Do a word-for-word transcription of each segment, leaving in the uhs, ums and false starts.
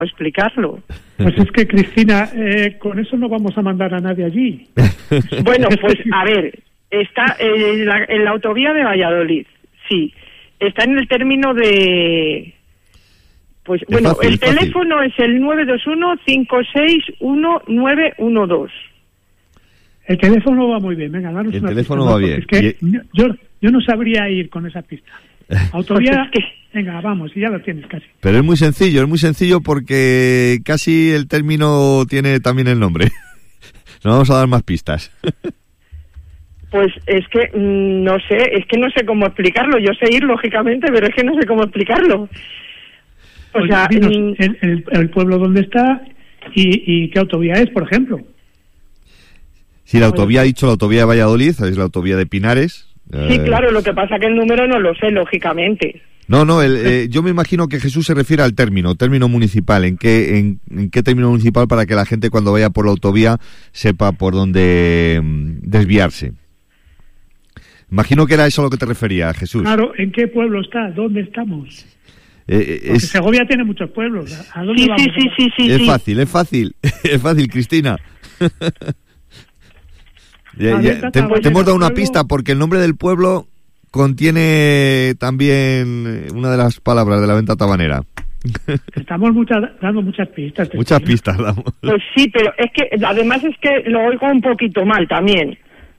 explicarlo. Pues es que, Cristina, eh, con eso no vamos a mandar a nadie allí. Bueno, pues a ver, está en la, en la autovía de Valladolid, sí, está en el término de... Pues es bueno, fácil, el es fácil. teléfono es el nueve dos uno, cinco seis uno, nueve uno dos. El teléfono va muy bien, venga, danos El una teléfono pista, va ¿no? bien. Porque es que Y- yo, yo no sabría ir con esa pista. Autovía, Pues es que- venga, vamos, y ya lo tienes casi. Pero es muy sencillo, es muy sencillo porque casi el término tiene también el nombre. No vamos a dar más pistas. Pues es que mm, no sé, es que no sé cómo explicarlo. Yo sé ir, lógicamente, pero es que no sé cómo explicarlo. O Pues sea, dinos mm, el, el- el pueblo donde está y, y qué autovía es, por ejemplo. Sí, la autovía, ha dicho la autovía de Valladolid, es la autovía de Pinares. sí, Eh, claro, lo que pasa que el número no lo sé, lógicamente. No, no, el, eh, yo me imagino que Jesús se refiere al término, término municipal. ¿En qué, en, en qué término municipal para que la gente cuando vaya por la autovía sepa por dónde mm, desviarse? Imagino que era eso a lo que te refería, Jesús. Claro, ¿en qué pueblo está? ¿Dónde estamos? Eh, eh, Porque es, Segovia tiene muchos pueblos. ¿A dónde Sí, vamos? sí, sí, sí, sí. es sí. fácil, es fácil, es fácil, Cristina. Ya- A ya, ver, te, Tata, te hemos dado una pueblo- pista porque el nombre del pueblo contiene también una de las palabras de la venta tabanera. Estamos muchas, dando muchas pistas. Muchas Cristina. pistas damos. Pues sí, pero es que además es que lo oigo un poquito mal también.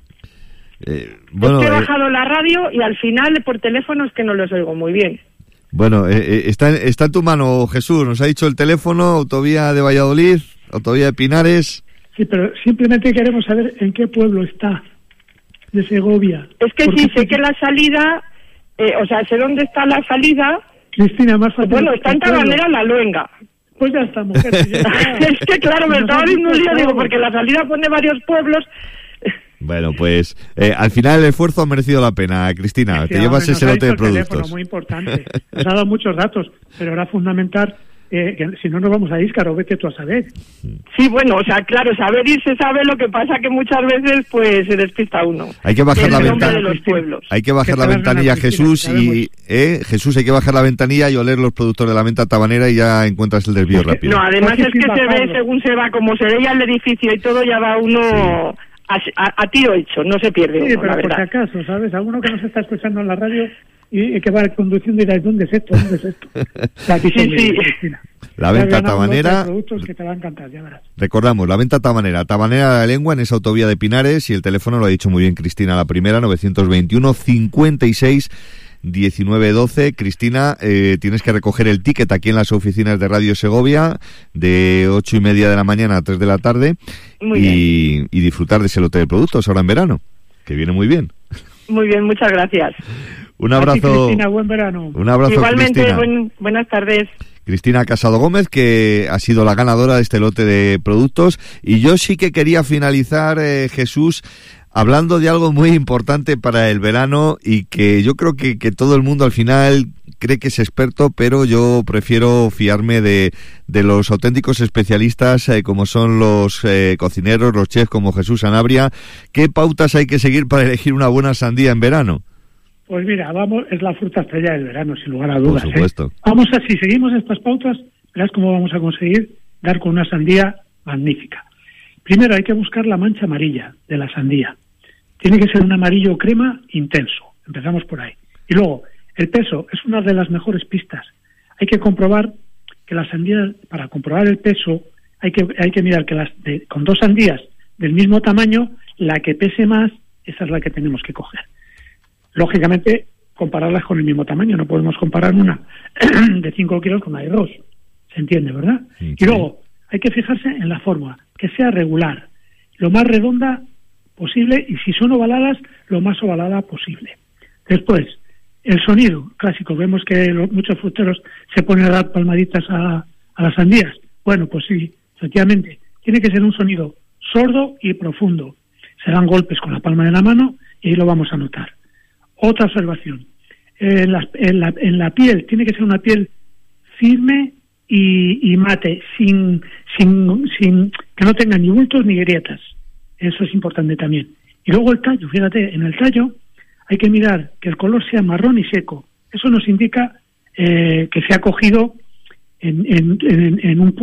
Eh, bueno, es que he eh, bajado la radio y al final por teléfono es que no los oigo muy bien. bueno eh, eh, está, en- está en tu mano, Jesús. Nos ha dicho el teléfono, autovía de Valladolid, autovía de Pinares. Sí, pero simplemente queremos saber en qué pueblo está de Segovia. Es que Porque sí, sé que la salida, eh, o sea, sé dónde está la salida. Cristina, más fácil. Bueno, está en el pueblo. Tabanera la Luenga. Pues ya está, mujer. si ya está. Es que claro, me Nos estaba has haciendo un dicho lío, digo, todo. porque la salida pone varios pueblos. Bueno, pues eh, al final el esfuerzo ha merecido la pena, Cristina. Sí, Te llevas hombre, ese nos ha lote de dicho el teléfono, productos. muy importante. Nos ha dado muchos datos, pero era fundamental eh, que si no nos vamos a Íscaro, vete tú a saber. Sí, bueno, o sea, claro, saber ir se sabe, lo que pasa que muchas veces pues se despista uno. Hay que bajar El la nombre ventana. de los pueblos. Hay que bajar Que la te vas a ventanilla, ganar, Cristina, Jesús, sabemos. y eh, Jesús, hay que bajar la ventanilla y oler los productos de la venta tabanera y ya encuentras el desvío Es que- rápido. No, además Porque es que sin se ve, bajarlo. según se va, como se veía el edificio y todo, ya va uno a, a, a tiro hecho, no se pierde Sí, uno, la pero por si verdad. acaso, ¿sabes? Alguno que nos está escuchando en la radio y, y que va conduciendo y dirá, ¿dónde es esto? ¿Dónde es esto? La Sí, sí. Cristina. La Te has venta ganado un lote de tabanera, productos que te va a encantar, ya verás. recordamos, la venta tabanera, tabanera de la lengua en esa autovía de Pinares y el teléfono lo ha dicho muy bien Cristina, la primera, novecientos veintiuno, cincuenta y seis, diecinueve doce. Cristina, eh, tienes que recoger el ticket aquí en las oficinas de Radio Segovia de ocho y media de la mañana a tres de la tarde Muy y, y disfrutar de ese lote de productos ahora en verano, que viene muy bien. Muy bien, muchas gracias. Un A ti, abrazo. Cristina, buen verano. Un abrazo, Igualmente, Cristina. buen- buenas tardes. Cristina Casado Gómez, que ha sido la ganadora de este lote de productos. Y yo sí que quería finalizar, eh, Jesús, hablando de algo muy importante para el verano y que yo creo que, que todo el mundo al final cree que es experto, pero yo prefiero fiarme de, de los auténticos especialistas eh, como son los eh, cocineros, los chefs como Jesús Sanabria. ¿Qué pautas hay que seguir para elegir una buena sandía en verano? Pues mira, vamos, es la fruta estrella del verano, sin lugar a Por dudas. supuesto. ¿eh? Vamos a, si seguimos estas pautas, verás cómo vamos a conseguir dar con una sandía magnífica. Primero hay que buscar la mancha amarilla de la sandía. Tiene que ser un amarillo crema intenso. Empezamos por ahí. Y luego, el peso es una de las mejores pistas. Hay que comprobar que la sandía, para comprobar el peso, hay que hay que mirar que las de, con dos sandías del mismo tamaño, la que pese más, esa es la que tenemos que coger. Lógicamente, compararlas con el mismo tamaño. No podemos comparar una de cinco kilos con una de dos. ¿Se entiende, verdad? Sí. Y luego, hay que fijarse en la forma, que sea regular, lo más redonda posible, y si son ovaladas, lo más ovalada posible. Después, el sonido clásico. Vemos que los, muchos fruteros se ponen a dar palmaditas a, a las sandías. Bueno, pues sí, efectivamente, tiene que ser un sonido sordo y profundo. Se dan golpes con la palma de la mano y ahí lo vamos a notar. Otra observación. En la, en la, en la piel, tiene que ser una piel firme y, y mate, sin, sin, sin que no tenga ni bultos ni grietas. Eso es importante también. Y luego el tallo, fíjate, en el tallo hay que mirar que el color sea marrón y seco. Eso nos indica eh, que se ha cogido en, en, en, en un